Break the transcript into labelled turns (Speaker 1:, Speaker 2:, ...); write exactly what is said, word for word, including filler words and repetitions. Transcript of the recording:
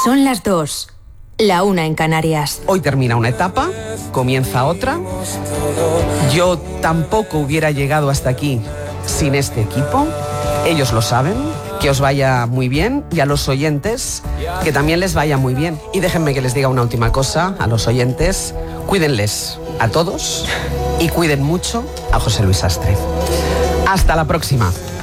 Speaker 1: Son las dos, la una en Canarias.
Speaker 2: Hoy termina una etapa, comienza otra. Yo tampoco hubiera llegado hasta aquí sin este equipo. Ellos lo saben. Que os vaya muy bien, y a los oyentes que también les vaya muy bien. Y déjenme que les diga una última cosa a los oyentes: cuídenles a todos y cuiden mucho a José Luis Sastre. Hasta la próxima.